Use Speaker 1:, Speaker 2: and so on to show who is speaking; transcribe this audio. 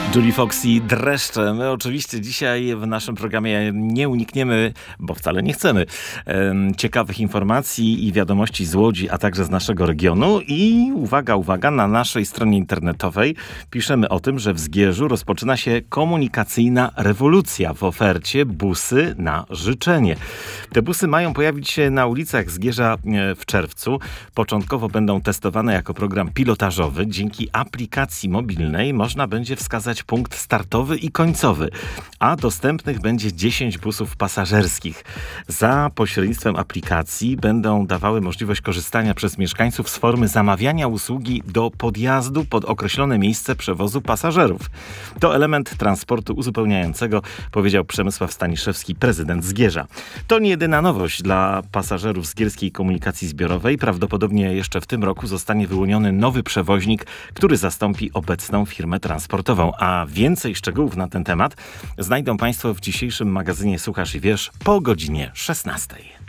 Speaker 1: Julie Fox i Dreszcze. My oczywiście dzisiaj w naszym programie nie unikniemy, bo wcale nie chcemy, ciekawych informacji i wiadomości z Łodzi, a także z naszego regionu. I uwaga, na naszej stronie internetowej piszemy o tym, że w Zgierzu rozpoczyna się komunikacyjna rewolucja w ofercie busy na życzenie. Te busy mają pojawić się na ulicach Zgierza w czerwcu. Początkowo będą testowane jako program pilotażowy. Dzięki aplikacji mobilnej można będzie wskazać punkt startowy i końcowy, a dostępnych będzie 10 busów pasażerskich. Za pośrednictwem aplikacji będą dawały możliwość korzystania przez mieszkańców z formy zamawiania usługi do podjazdu pod określone miejsce przewozu pasażerów. To element transportu uzupełniającego, powiedział Przemysław Staniszewski, prezydent Zgierza. To nie jedyna nowość dla pasażerów zgierskiej komunikacji zbiorowej. Prawdopodobnie jeszcze w tym roku zostanie wyłoniony nowy przewoźnik, który zastąpi obecną firmę transportową. A więcej szczegółów na ten temat znajdą Państwo w dzisiejszym magazynie Słuchasz i Wiesz po godzinie 16.